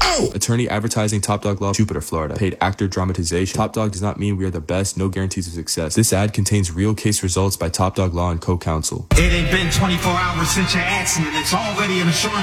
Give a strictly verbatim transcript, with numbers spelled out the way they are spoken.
No! Attorney advertising Top Dog Law, Jupiter, Florida. Paid actor dramatization. Top Dog does not mean we are the best, no guarantees of success. This ad contains real case results by Top Dog Law and co-counsel. It ain't been twenty-four hours since your accident. It's already an insurance